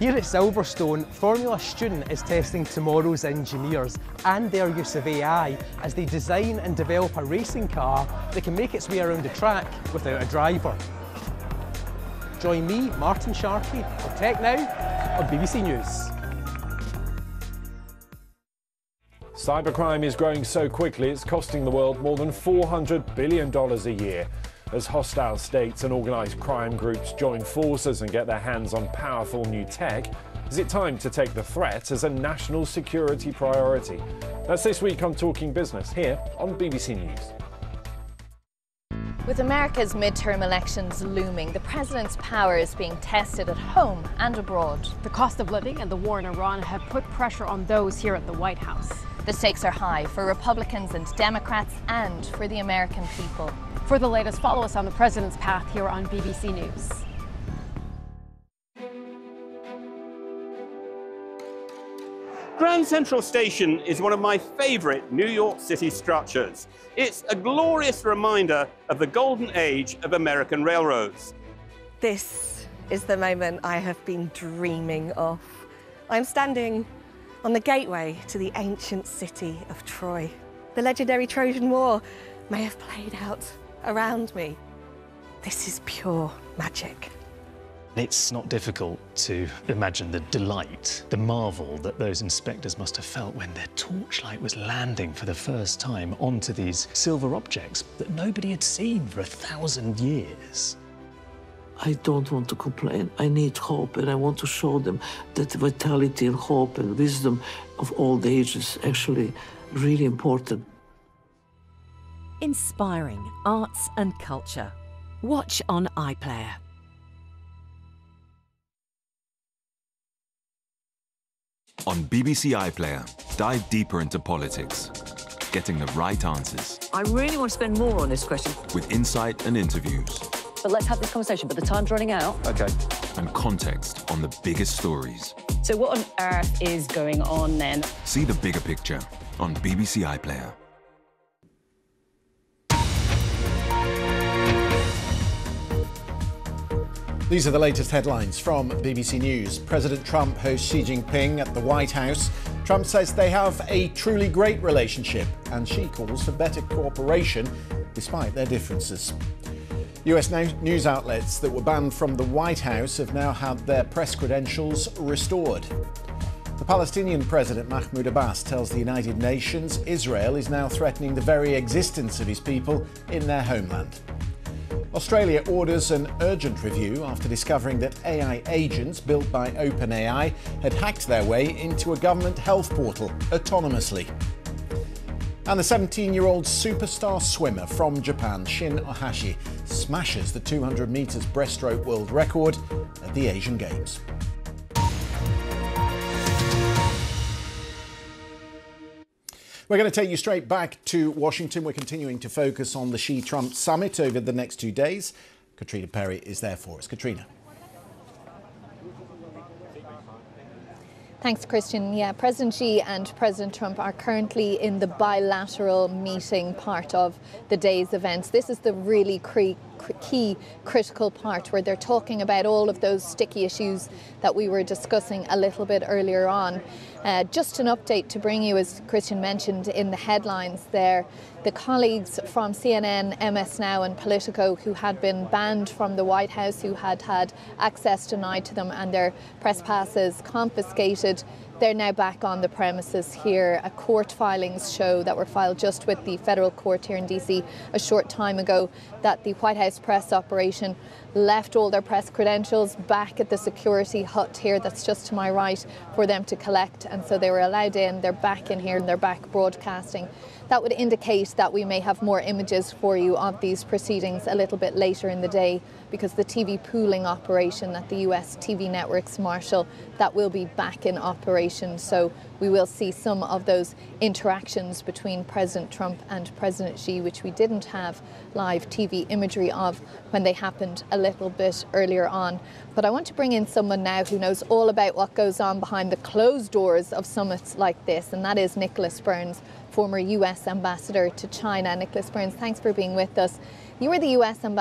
Here at Silverstone, Formula Student is testing tomorrow's engineers and their use of AI as they design and develop a racing car that can make its way around the track without a driver. Join me, Martin Sharkey, for Tech Now on BBC News. Cybercrime is growing so quickly it's costing the world more than $400 billion a year. As hostile states and organised crime groups join forces and get their hands on powerful new tech, is it time to take the threat as a national security priority? That's this week on Talking Business here on BBC News. With America's midterm elections looming, the president's power is being tested at home and abroad. The cost of living and the war in Iran have put pressure on those here at the White House. The stakes are high for Republicans and Democrats and for the American people. For the latest, follow us on the president's path here on BBC News. Grand Central Station is one of my favourite New York City structures. It's a glorious reminder of the golden age of American railroads. This is the moment I have been dreaming of. I'm standing on the gateway to the ancient city of Troy. The legendary Trojan War may have played out around me. This is pure magic. It's not difficult to imagine the delight, the marvel that those inspectors must have felt when their torchlight was landing for the first time onto these silver objects that nobody had seen for 1,000 years. I don't want to complain. I need hope, and I want to show them that vitality and hope and wisdom of old age is actually really important. Inspiring arts and culture. Watch on iPlayer. On BBC iPlayer, dive deeper into politics, getting the right answers. I really want to spend more on this question. With insight and interviews. But let's have this conversation, but the time's running out. OK. And context on the biggest stories. So what on earth is going on then? See the bigger picture on BBC iPlayer. These are the latest headlines from BBC News. President Trump hosts Xi Jinping at the White House. Trump says they have a truly great relationship, and Xi calls for better cooperation despite their differences. US news outlets that were banned from the White House have now had their press credentials restored. The Palestinian President Mahmoud Abbas tells the United Nations Israel is now threatening the very existence of his people in their homeland. Australia orders an urgent review after discovering that AI agents built by OpenAI had hacked their way into a government health portal autonomously. And the 17-year-old superstar swimmer from Japan, Shin Ohashi, smashes the 200 metres breaststroke world record at the Asian Games. We're going to take you straight back to Washington. We're continuing to focus on the Xi-Trump summit over the next 2 days. Katrina Perry is there for us. Katrina. Thanks, Christian. Yeah, President Xi and President Trump are currently in the bilateral meeting part of the day's events. This is the really key critical part where they're talking about all of those sticky issues that we were discussing a little bit earlier on. Just an update to bring you, as Christian mentioned in the headlines there, the colleagues from CNN, MS Now and Politico who had been banned from the White House, who had had access denied to them and their press passes confiscated, they're now back on the premises here. Court filings show that were filed just with the federal court here in DC a short time ago that the White House press operation left all their press credentials back at the security hut here that's just to my right for them to collect, and so they were allowed in. They're back in here and they're back broadcasting. That would indicate that we may have more images for you of these proceedings a little bit later in the day, because the TV pooling operation that the US TV networks marshal, that will be back in operation. So we will see some of those interactions between President Trump and President Xi, which we didn't have live TV imagery of when they happened a little bit earlier on. But I want to bring in someone now who knows all about what goes on behind the closed doors of summits like this, and that is Nicholas Burns, former US ambassador to China. Nicholas Burns, thanks for being with us. You were the US ambassador